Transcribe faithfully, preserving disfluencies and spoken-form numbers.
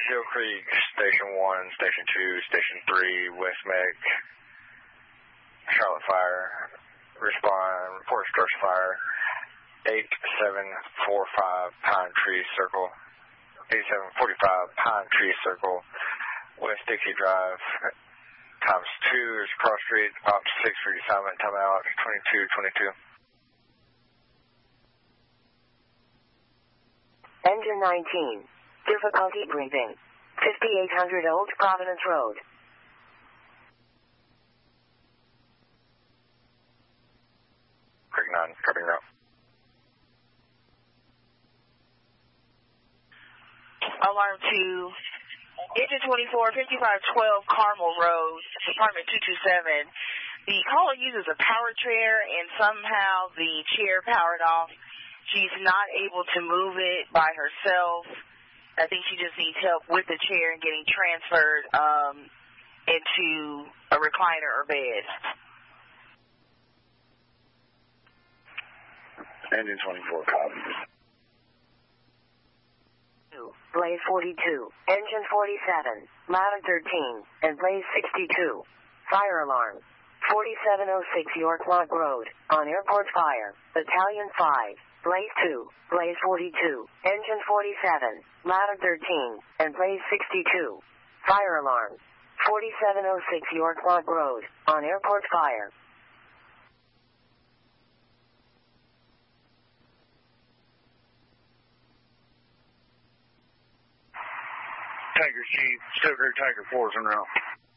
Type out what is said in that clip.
Hill Creek, Station one, Station two, Station three, West Meck, Charlotte Fire, respond, report structure fire, eight seven four five Pine Tree Circle, eighty-seven forty-five Pine Tree Circle, West Dixie Drive, times two is cross street, up to six for your assignment, time out, twenty-two twenty-two. Engine nineteen, difficulty breathing, fifty-eight hundred Old Providence Road. Creek nine, cutting route. Alarm two, engine twenty-four, fifty-five twelve Carmel Road, apartment two two seven. The caller uses a power chair and somehow the chair powered off. She's not able to move it by herself. I think she just needs help with the chair and getting transferred um, into a recliner or bed. Engine twenty-four, copy. Blaze forty-two, engine forty-seven, ladder thirteen, and Blaze sixty-two. Fire alarm. forty-seven oh six York Log Road, on Airport Fire, Battalion five, Blaze two, Blaze forty-two, engine forty-seven, ladder thirteen, and Blaze sixty-two. Fire alarm. forty-seven oh six York Log Road, on Airport Fire. Tiger Chief, Stoker Tiger four is en route.